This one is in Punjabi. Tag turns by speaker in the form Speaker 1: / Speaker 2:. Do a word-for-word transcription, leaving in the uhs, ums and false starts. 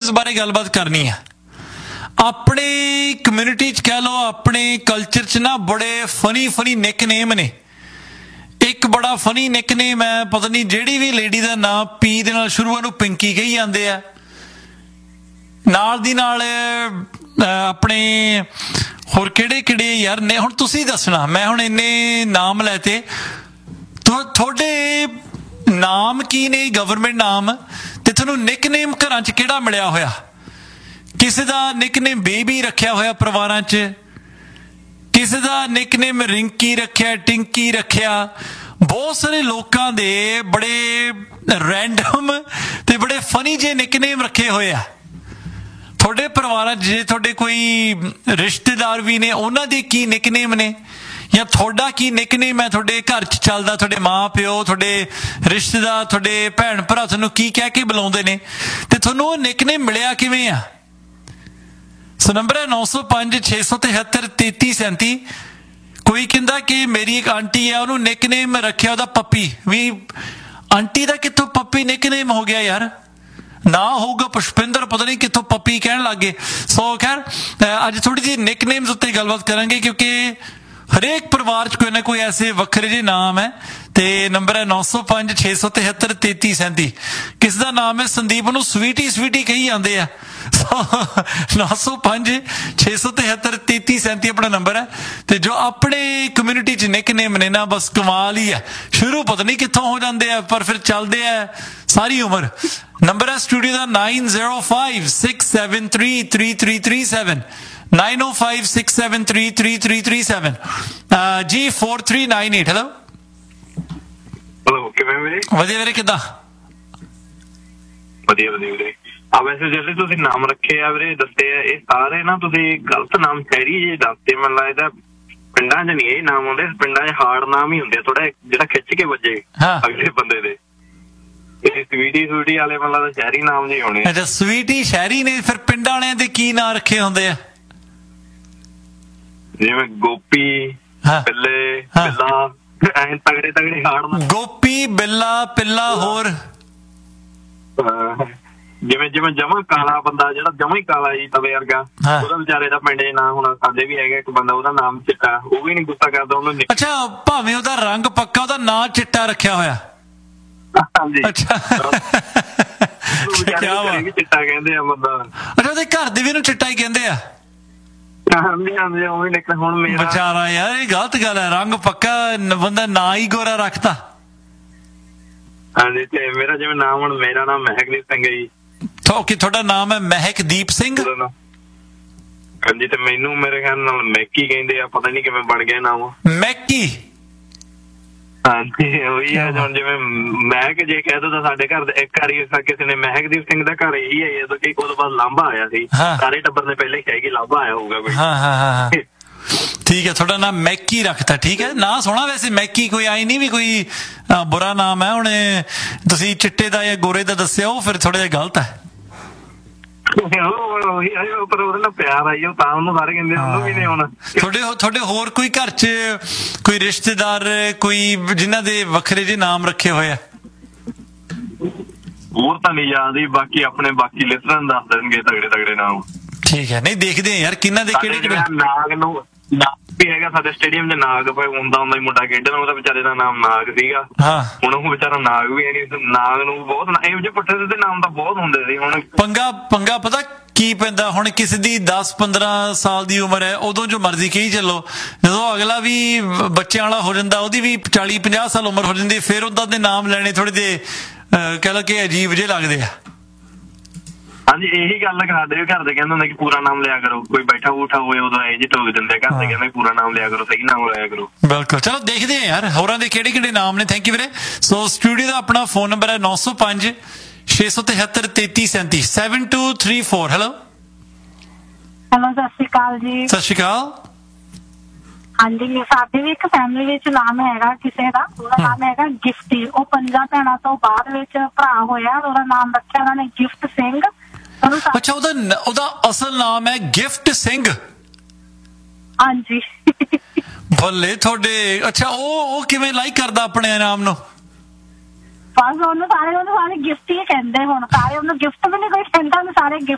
Speaker 1: ਨਿਕਨੇਮਸ ਬਾਰੇ ਗੱਲਬਾਤ ਕਰਨੀ ਹੈ। ਆਪਣੇ ਕਮਿਊਨਿਟੀ 'ਚ ਕਹਿ ਲਓ, ਆਪਣੇ ਕਲਚਰ 'ਚ ਨਾ ਬੜੇ ਫਨੀ ਫਨੀ ਨਿਕਨੇਮ ਨੇ। ਇੱਕ ਬੜਾ ਫਨੀ ਨਿਕਨੇਮ ਹੈ, ਪਤਾ ਨਹੀਂ ਜਿਹੜੀ ਵੀ ਲੇਡੀ ਦਾ ਨਾਂ ਪੀ ਦੇ ਨਾਲ ਸ਼ੁਰੂ ਉਹਨੂੰ ਪਿੰਕੀ ਕਹੀ ਜਾਂਦੇ ਆ। ਨਾਲ ਦੀ ਨਾਲ ਆਪਣੇ ਹੋਰ ਕਿਹੜੇ ਕਿਹੜੇ ਯਾਰ ਨੇ, ਹੁਣ ਤੁਸੀਂ ਦੱਸਣਾ। ਮੈਂ ਹੁਣ ਇੰਨੇ ਨਾਮ ਲੈ ਤੇ ਤੁਹਾਡੇ ਨਾਮ ਕੀ ਨੇ ਗਵਰਨਮੈਂਟ ਨਾਮ, ਤੇ ਤੁਹਾਨੂੰ ਨਿਕਨੇਮ ਘਰਾਂ 'ਚ ਕਿਹੜਾ ਮਿਲਿਆ ਹੋਇਆ? ਕਿਸੇ ਦਾ ਨਿਕਨੇਮ ਬੇਬੀ ਰੱਖਿਆ ਹੋਇਆ ਪਰਿਵਾਰਾਂ 'ਚ, ਕਿਸੇ ਦਾ ਨਿਕਨੇਮ ਰਿੰਕੀ ਰੱਖਿਆ, ਟਿੰਕੀ ਰੱਖਿਆ। ਬਹੁਤ ਸਾਰੇ ਲੋਕਾਂ ਦੇ ਬੜੇ ਰੈਂਡਮ ਤੇ ਬੜੇ ਫਨੀ ਜਿਹੇ ਨਿਕਨੇਮ ਰੱਖੇ ਹੋਏ ਆ। ਤੁਹਾਡੇ ਪਰਿਵਾਰਾਂ 'ਚ ਜੇ ਤੁਹਾਡੇ ਕੋਈ ਰਿਸ਼ਤੇਦਾਰ ਵੀ ਨੇ, ਉਹਨਾਂ ਦੇ ਕੀ ਨਿਕਨੇਮ ਨੇ, ਜਾਂ ਤੁਹਾਡਾ ਕੀ ਨਿਕਨੇਮ ਹੈ ਤੁਹਾਡੇ ਘਰ 'ਚ ਚੱਲਦਾ? ਤੁਹਾਡੇ ਮਾਂ ਪਿਓ, ਤੁਹਾਡੇ ਰਿਸ਼ਤੇਦਾਰ, ਤੁਹਾਡੇ ਭੈਣ ਭਰਾ ਤੁਹਾਨੂੰ ਕੀ ਕਹਿ ਕੇ ਬੁਲਾਉਂਦੇ ਨੇ, ਤੇ ਤੁਹਾਨੂੰ ਉਹ ਨਿਕਨੇਮ ਮਿਲਿਆ ਕਿਵੇਂ ਆ? ਸੋ ਨੰਬਰ ਹੈ ਨੌ ਸੌ ਪੰਜ ਛੇ ਸੌ ਤਿਹੱਤਰ ਤੇਤੀ ਸੈਂਤੀ। ਕੋਈ ਕਹਿੰਦਾ ਕਿ ਮੇਰੀ ਇੱਕ ਆਂਟੀ ਹੈ, ਉਹਨੂੰ ਨਿਕਨੇਮ ਰੱਖਿਆ ਉਹਦਾ ਪੱਪੀ। ਵੀ ਆਂਟੀ ਦਾ ਕਿੱਥੋਂ ਪੱਪੀ ਨਿਕਨੇਮ ਹੋ ਗਿਆ ਯਾਰ? ਨਾ ਹੋਊਗਾ ਪੁਸ਼ਪਿੰਦਰ, ਪਤਾ ਨਹੀਂ ਕਿੱਥੋਂ ਪੱਪੀ ਕਹਿਣ ਲੱਗ ਗਏ। ਸੋ ਖੈਰ ਅੱਜ ਥੋੜੀ ਜਿਹੀ ਨਿਕਨੇਮਸ ਉੱਤੇ ਗੱਲਬਾਤ ਕਰਾਂਗੇ, ਕਿਉਂਕਿ ਹਰੇਕ ਪਰਿਵਾਰ 'ਚ ਕੋਈ ਨਾ ਕੋਈ ਐਸੇ ਵੱਖਰੇ ਜਿਹੇ ਨਾਮ ਹੈ। ਤੇ ਨੰਬਰ ਹੈ ਨੌ ਸੌ ਪੰਜ ਛੇ ਸੌ ਤਿਹੱਤਰ ਤੇਤੀ ਸੈਂਤੀ। ਕਿਸ ਦਾ ਨਾਮ ਹੈ ਸੰਦੀਪ, ਨੂੰ ਸਵੀਟੀ ਸਵੀਟੀ ਕਹੀ ਜਾਂਦੇ ਆ। ਨੌ ਸੌ ਪੰਜ ਛੇ ਸੌ ਤਿਹੱਤਰ ਤੇਤੀ ਸੈਂਤੀ ਆਪਣਾ ਨੰਬਰ ਹੈ। ਤੇ ਜੋ ਆਪਣੇ ਕਮਿਊਨਿਟੀ 'ਚ ਨਿਕਨੇਮ ਨੇ ਨਾ, ਬਸ ਕਮਾਲ ਹੀ ਹੈ। ਸ਼ੁਰੂ ਪਤਾ ਨਹੀਂ ਕਿੱਥੋਂ ਹੋ ਜਾਂਦੇ ਆ, ਪਰ ਫਿਰ ਚੱਲਦੇ ਆ ਸਾਰੀ ਉਮਰ। ਨੰਬਰ ਹੈ ਸਟੂਡੀਓ ਦਾ nine zero five six seven three three three three seven nine ਓ five six seven three three three three seven ਜੀ four three nine eight. Hello
Speaker 2: hello, ਕਿਵੇਂ ਵੀਰੇ?
Speaker 1: ਵਧੀਆ ਵੀਰੇ, ਕਿੱਦਾਂ?
Speaker 2: ਵਧੀਆ ਵਧੀਆ ਵੀਰੇ। ਆ ਵੈਸੇ ਜਿਹੜੇ ਤੁਸੀਂ ਨਾਮ ਰੱਖੇ ਆ ਵੀਰੇ, ਦੱਸੇ ਆ, ਇਹ ਸਾਰੇ ਨਾ ਤੁਸੀਂ ਗਲਤ ਨਾਮ ਸ਼ਹਿਰੀ ਜੇ ਦੱਸਦੇ। ਮੈਨੂੰ ਲੱਗਦਾ ਪਿੰਡਾਂ 'ਚ ਨਹੀਂ ਇਹ ਨਾਮ ਆਉਂਦੇ, ਪਿੰਡਾਂ 'ਚ ਹਾਰਡ ਨਾਮ ਹੀ ਹੁੰਦੇ, ਥੋੜਾ ਜਿਹੜਾ ਖਿੱਚ ਕੇ ਵੱਜੇ ਅਗਲੇ ਬੰਦੇ ਦੇ। ਇਹ ਸਵੀਟੀ ਸਵੀਟੀ ਵਾਲੇ ਮੈਨੂੰ ਲੱਗਦਾ ਸ਼ਹਿਰੀ ਨਾਮ ਜਿਹੇ ਹੋਣੇ।
Speaker 1: ਅੱਛਾ, ਸਵੀਟੀ ਸ਼ਹਿਰੀ ਨੇ। ਫਿਰ ਪਿੰਡਾਂ ਵਾਲਿਆਂ ਦੇ ਕੀ ਨਾਂ ਰੱਖੇ ਹੁੰਦੇ ਆ? ਜਿਵੇਂ
Speaker 2: ਗੋਪੀ, ਬਿੱਲੇ, ਬਿੱਲਾ, ਐ ਤਗੜੇ ਤਗੜੇ ਹਾਰਡ।
Speaker 1: ਗੋਪੀ, ਬਿੱਲਾ, ਪਿੱਲਾ। ਹੋਰ
Speaker 2: ਜਿਵੇਂ ਜਿਵੇਂ ਜਮਾ ਕਾਲਾ ਬੰਦਾ, ਜਿਹੜਾ ਜਮਾ ਹੀ ਕਾਲਾ ਜੀ ਤਵੇ ਵਰਗਾ, ਉਹਦਾ ਵਿਚਾਰੇ ਦਾ ਪਿੰਡ ਦੇ ਨਾਂ। ਹੁਣ ਸਾਡੇ ਵੀ ਹੈਗਾ ਇੱਕ ਬੰਦਾ, ਉਹਦਾ ਨਾਮ ਚਿੱਟਾ, ਉਹ ਵੀ ਨੀ ਗੁੱਸਾ ਕਰਦਾ ਉਹਨੂੰ।
Speaker 1: ਅੱਛਾ, ਭਾਵੇਂ ਉਹਦਾ ਰੰਗ ਪੱਕਾ, ਉਹਦਾ ਨਾਂ ਚਿੱਟਾ ਰੱਖਿਆ ਹੋਇਆ।
Speaker 2: ਹਾਂਜੀ,
Speaker 1: ਅੱਛਾ,
Speaker 2: ਚਿੱਟਾ ਕਹਿੰਦੇ ਆ ਬੰਦਾ।
Speaker 1: ਅੱਛਾ, ਉਹਦੇ ਘਰ ਦੇ ਵੀ ਇਹਨੂੰ ਚਿੱਟਾ ਹੀ ਕਹਿੰਦੇ ਆ।
Speaker 2: ਹਾਂਜੀ ਹਾਂਜੀ, ਉਵੇਂ ਨਿਕਲ। ਹੁਣ ਮੇਰਾ
Speaker 1: ਵਿਚਾਰਾ ਯਾਰ, ਇਹ ਗਲਤ ਗੱਲ ਹੈ। ਰੰਗ ਪੱਕਾ ਬੰਦਾ ਨਾਂ ਹੀ ਗੋਰਾ ਰੱਖਤਾ।
Speaker 2: ਹਾਂਜੀ, ਤੇ ਮੇਰਾ ਜਿਵੇਂ ਨਾਮ, ਹੁਣ ਮੇਰਾ ਨਾਮ ਮਹਿਕਦੀਪ ਸਿੰਘ ਹੈ ਜੀ।
Speaker 1: ਓਕੇ, ਤੁਹਾਡਾ ਨਾਮ ਹੈ ਮਹਿਕਦੀਪ ਸਿੰਘ?
Speaker 2: ਹਾਂਜੀ, ਤੇ ਮੈਨੂੰ ਮੇਰੇ ਖਿਆਲ ਨਾਲ ਮੈਕੀ ਕਹਿੰਦੇ ਆ, ਪਤਾ ਨੀ ਕਿਵੇਂ ਬਣ ਗਿਆ ਨਾਮ
Speaker 1: ਮੈਕੀ।
Speaker 2: ਹਾਂਜੀ, ਉਹੀ ਹੈ। ਹੁਣ ਜਿਵੇਂ ਮਹਿਕ ਜੇ ਕਹਿ ਦੋ ਤਾਂ ਸਾਡੇ ਘਰ ਦੇ ਇੱਕ ਵਾਰੀ ਕਿਸੇ ਨੇ ਮਹਿਕਦੀਪ ਸਿੰਘ ਦਾ ਘਰ ਇਹੀ ਹੈ, ਜਦੋਂ ਕਿ ਉਹਦੇ ਬਾਅਦ ਲਾਂਭਾ ਆਇਆ ਸੀ, ਸਾਰੇ ਟੱਬਰ ਨੇ ਪਹਿਲੇ ਕਿਹਾ ਕਿ ਲਾਂਭਾ ਆਇਆ ਹੋਊਗਾ ਕੋਈ।
Speaker 1: ਹਾਂ ਹਾਂ ਹਾਂ, ਠੀਕ ਹੈ। ਤੁਹਾਡਾ ਨਾਮ ਮੈਕੀ ਰੱਖਤਾ, ਠੀਕ ਹੈ। ਨਾਂ ਸੋਹਣਾ ਵੈਸੇ ਮੈਕੀ, ਕੋਈ ਆਈ ਨਹੀਂ ਵੀ ਕੋਈ ਬੁਰਾ ਨਾਮ ਹੈ। ਹੁਣ ਤੁਸੀਂ ਚਿੱਟੇ ਦਾ ਜਾਂ ਗੋਰੇ ਦਾ ਦੱਸਿਆ, ਉਹ ਫਿਰ ਥੋੜਾ ਜਿਹਾ ਗਲਤ ਹੈ।
Speaker 2: ਪਰ ਉਹਦੇ ਨਾਲ ਪਿਆਰ ਆਈ, ਉਹ ਤਾਂ ਉਹਨੂੰ ਸਾਰੇ ਕਹਿੰਦੇ, ਉਹਨੂੰ ਵੀ ਨਹੀਂ। ਹੁਣ
Speaker 1: ਤੁਹਾਡੇ ਤੁਹਾਡੇ ਹੋਰ ਕੋਈ ਘਰ 'ਚ ਕੋਈ ਰਿਸ਼ਤੇਦਾਰ, ਕੋਈ ਜਿਨ੍ਹਾਂ ਦੇ ਵੱਖਰੇ ਜਿਹੇ ਨਾਮ ਰੱਖੇ ਹੋਏ ਆ?
Speaker 2: ਹੋਰ ਤਾਂ ਨਹੀਂ ਯਾਦ ਹੀ, ਬਾਕੀ ਆਪਣੇ ਬਾਕੀ ਲਿਸਟਰਾਂ ਦੱਸ ਦੇਣਗੇ ਤਗੜੇ ਤਗੜੇ ਨਾਮ।
Speaker 1: ਠੀਕ ਹੈ, ਨਹੀਂ ਦੇਖਦੇ ਯਾਰ ਕਿਹਨਾਂ ਦੇ ਕਿਹੜੇ ਕਿਹੜੇ।
Speaker 2: ਨਾਗ ਨੂੰ ਨਾਗ ਵੀ ਹੈਗਾ ਸਾਡੇ ਸਟੇਡੀਅਮ 'ਚ, ਨਾਗ ਹੁੰਦਾ ਹੁੰਦਾ ਹੀ ਮੁੰਡਾ ਖੇਡਣ, ਉਹਦਾ ਵਿਚਾਰੇ ਦਾ ਨਾਮ ਨਾਗ ਸੀਗਾ। ਹੁਣ ਉਹ ਵਿਚਾਰਾ ਨਾਗ ਵੀ ਹੈ, ਨਾਗ ਨੂੰ ਬਹੁਤ ਇਹੋ ਜਿਹੇ ਪੁੱਠੇ ਸਿੱਧੇ ਨਾਮ ਤਾਂ ਬਹੁਤ ਹੁੰਦੇ ਸੀ। ਹੁਣ
Speaker 1: ਪੰਗਾ ਪੰਗਾ ਪਤਾ ਕੀ ਪੈਂਦਾ? ਹੁਣ ਕਿਸੇ ਦੀ ਦਸ ਪੰਦਰਾਂ ਸਾਲ ਦੀ ਉਮਰ ਹੈ, ਉਦੋਂ ਜੋ ਮਰਜ਼ੀ ਕਹੀ ਚੱਲੋ। ਜਦੋਂ ਅਗਲਾ ਵੀ ਬੱਚਿਆਂ ਵਾਲਾ ਹੋ ਜਾਂਦਾ, ਉਹਦੀ ਵੀ ਚਾਲੀ ਪੰਜਾਹ ਸਾਲ ਉਮਰ ਹੋ ਜਾਂਦੀ, ਫਿਰ ਉਹਦਾ ਦੇ ਨਾਮ ਲੈਣੇ ਥੋੜੇ ਜਿਹੇ ਕਹਿ ਲਓ ਕਿ ਅਜੀਬ ਜਿਹੇ ਲੱਗਦੇ ਆ।
Speaker 2: ਹਾਂਜੀ, ਇਹੀ ਗੱਲ ਸਾਡੇ ਵੀ ਘਰ ਦੇ ਕਹਿੰਦੇ ਹੁੰਦੇ ਕਿ ਪੂਰਾ ਨਾਮ ਲਿਆ ਕਰੋ। ਕੋਈ ਬੈਠਾ ਬੂਠਾ ਹੋਏ ਉਦੋਂ ਇਹ ਜਿਹੇ ਟੋਕ ਦਿੰਦੇ, ਘਰ ਦੇ ਕਹਿੰਦੇ ਪੂਰਾ ਨਾਮ ਲਿਆ ਕਰੋ, ਸਹੀ ਨਾਮ ਲਿਆ ਕਰੋ।
Speaker 1: ਬਿਲਕੁਲ, ਚਲੋ ਦੇਖਦੇ ਆ ਯਾਰ ਹੋਰਾਂ ਦੇ ਕਿਹੜੇ ਕਿਹੜੇ ਨਾਮ ਨੇ। ਥੈਂਕ ਯੂ ਵੀਰੇ। ਸੋ ਸਟੂਡੀਓ ਦਾ ਆਪਣਾ ਫੋਨ ਨੰਬਰ ਹੈ ਨੌ ਸੌ ਪੰਜ ਛੇ ਸੌ ਤਿਹੱਤਰ ਤੇਤੀ ਸੈਂਤੀ seven two three four. Hello
Speaker 3: hello, ਸਤਿ ਸ਼੍ਰੀ ਅਕਾਲ ਜੀ।
Speaker 1: ਸਤਿ ਸ਼੍ਰੀ ਅਕਾਲ।
Speaker 3: ਹਾਂਜੀ, ਸਾਡੇ ਵੀ ਇੱਕ ਫੈਮਿਲੀ ਵਿੱਚ ਨਾਮ ਹੈਗਾ ਕਿਸੇ ਦਾ, ਉਹਦਾ ਨਾਮ ਹੈਗਾ ਗਿਫਟੀ। ਉਹ ਪੰਜਾਂ ਭੈਣਾਂ ਤੋਂ ਬਾਅਦ ਵਿੱਚ ਭਰਾ ਹੋਇਆ, ਉਹਦਾ ਨਾਮ ਰੱਖਿਆ ਉਹਨਾਂ ਨੇ ਗਿਫਟ ਸਿੰਘ।
Speaker 1: ਅੱਛਾ, ਉਹਦਾ ਉਹਦਾ ਅਸਲ ਨਾਮ ਹੈ ਗਿਫਟ ਸਿੰਘ?
Speaker 3: ਹਾਂਜੀ।
Speaker 1: ਬੱਲੇ ਤੁਹਾਡੇ। ਅੱਛਾ, ਉਹ ਉਹ ਕਿਵੇਂ ਲਾਈਕ ਕਰਦਾ ਆਪਣੇ ਨਾਮ ਨੂੰ?
Speaker 3: ਬਸ ਉਹਨੂੰ ਸਾਰੇ ਉਹਨੂੰ ਸਾਰੇ ਗਿਫਟ ਹੀ ਕਹਿੰਦੇ। ਹੁਣ ਸਾਰੇ ਉਹਨੂੰ ਗਿਫਟ ਵੀ ਨੀ ਕੋਈ ਕਹਿੰਦਾ, ਉਹਨੂੰ ਸਾਰੇ ਗਿਫਟ